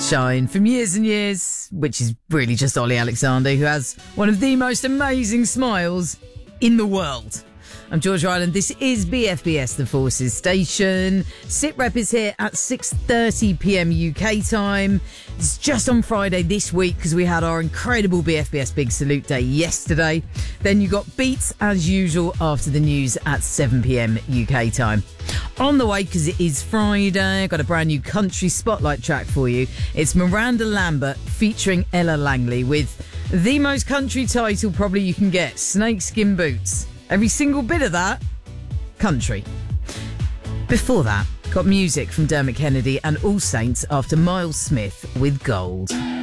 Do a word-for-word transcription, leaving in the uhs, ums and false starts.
Sunshine from Years and Years, which is really just Ollie Alexander, who has one of the most amazing smiles in the world. I'm George Ryland. This is B F B S, the Forces Station. SitRep is here at six thirty p.m. U K time. It's just on Friday this week because we had our incredible B F B S Big Salute Day yesterday. Then you got Beats as usual after the news at seven p.m. U K time. On the way, because it is Friday, I've got a brand new country spotlight track for you. It's Miranda Lambert featuring Ella Langley with the most country title probably you can get, Snakeskin Boots. Every single bit of that, country. Before that, got music from Dermot Kennedy and All Saints after Miles Smith with Gold.